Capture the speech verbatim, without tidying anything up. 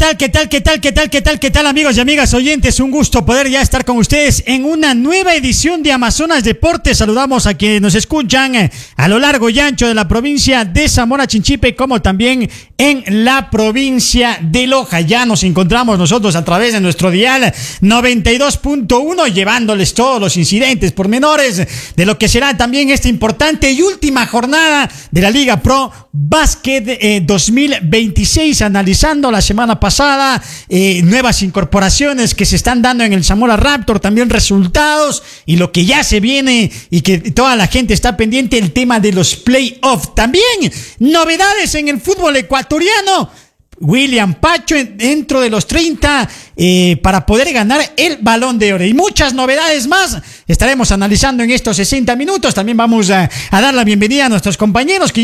tal, qué tal, qué tal, qué tal, qué tal, qué tal, amigos y amigas oyentes? Un gusto poder ya estar con ustedes en una nueva edición de Amazonas Deportes. Saludamos a quienes nos escuchan a lo largo y ancho de la provincia de Zamora Chinchipe, como también en la provincia de Loja. Ya nos encontramos nosotros a través de nuestro dial noventa y dos punto uno, llevándoles todos los incidentes pormenores de lo que será también esta importante y última jornada de la Liga Pro Básquet eh, dos mil veintiséis, analizando la semana pasada eh, nuevas incorporaciones que se están dando en el Zamora Raptor, también resultados y lo que ya se viene y que toda la gente está pendiente, el tema de los playoffs. También novedades en el fútbol ecuatoriano. William Pacho dentro de los treinta eh, para poder ganar el Balón de Oro y muchas novedades más estaremos analizando en estos sesenta minutos. También vamos a, a dar la bienvenida a nuestros compañeros que